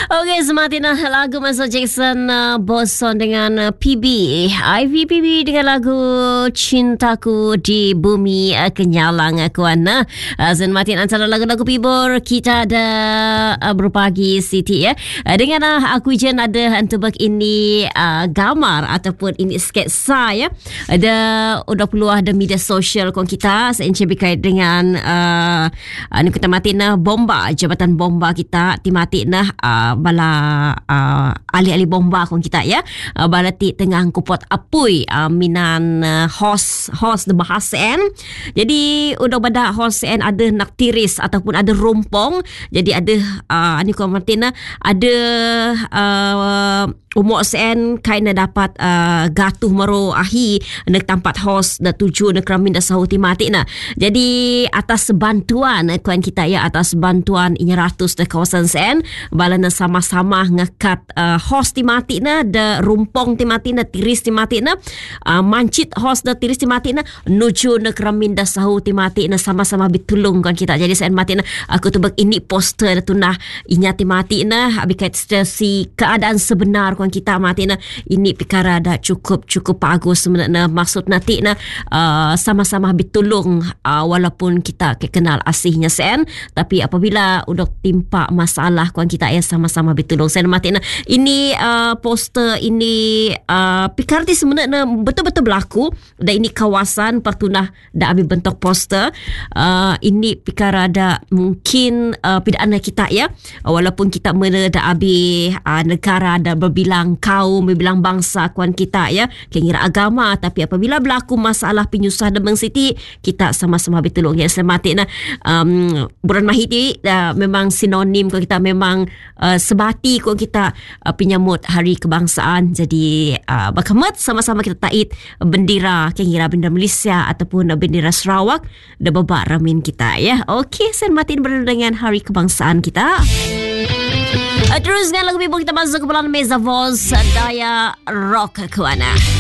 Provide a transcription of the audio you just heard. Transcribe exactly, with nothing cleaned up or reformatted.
Okey, semakin lagu Michael Jackson uh, boson dengan uh, P B I V P B dengan lagu Cintaku di Bumi uh, Kenyalang uh, kuan uh, semakin antara lagu-lagu pibur kita ada uh, berpagi Siti ya uh, dengan uh, aku jen ada untuk ini uh, gambar ataupun ini sketsa ya ada udah peluang ada media sosial kon kita seencik berkait dengan uh, uh, ni kita mati nah bomba jabatan bomba kita timati nah uh, bala uh, ahli-ahli bomba kon kita ya uh, bala ti tengah kupot apui uh, minan uh, host host de bahasen jadi udah pada hosten ada nak tiris ataupun ada rompong jadi ada uh, ni kon martina ada uh, umur sen kaina dapat uh, gatuh maro ahi nak tempat host dah tuju nak ramin dah sahuti mati nah jadi atas bantuan eh, kuan kita ya atas bantuan inya ratus dah kawasan sen balana sama-sama ngekat uh, host ti mati na da rumpong ti mati na tiris ti mati na uh, mancit host da tiris ti mati na nuju nak ramin dah sahuti mati na sama-sama bitulung kan kita jadi sen mati na aku tu bak ini poster tu nah inya ti mati na abikat si keadaan sebenar kon kita mati na ini perkara dah cukup cukup bagus sebenarnya maksud nanti na uh, sama-sama bitulung uh, walaupun kita kenal asihnya sen tapi apabila udah timpa masalah kuan kita ya sama-sama bitulung sen mati na ini uh, poster ini uh, perkara sebenarnya betul-betul berlaku dan ini kawasan pertunah dah ambil bentuk poster uh, ini perkara dah mungkin uh, pidana kita ya walaupun kita mana dah ambil uh, negara dah berbilang kaum berbilang bangsa kuan kita ya kira agama tapi apabila berlaku masalah penyusah dan Siti kita sama-sama bertolong ya selamat nah um, buran mahiti uh, memang sinonim kuan kita memang uh, sebati kuan kita uh, penyambut hari kebangsaan jadi uh, bakamat sama-sama kita taid bendera kira bendera Malaysia ataupun bendera Sarawak dan babak ramin kita ya okey selamat dengan hari kebangsaan kita. Teruskan lagu bibur kita masuk ke bulan Meza Voz Daya Rock Kuana.